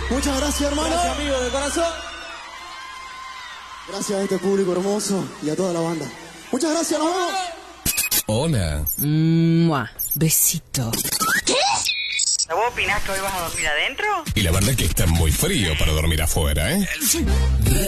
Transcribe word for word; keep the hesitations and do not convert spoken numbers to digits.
Muchas gracias, hermano. Gracias, amigo, de corazón. Gracias a este público hermoso y a toda la banda. Muchas gracias, nos vemos. Hola. Mua. Besito. ¿Vos opinás que hoy vas a dormir adentro? Y la verdad que está muy frío para dormir afuera, ¿eh?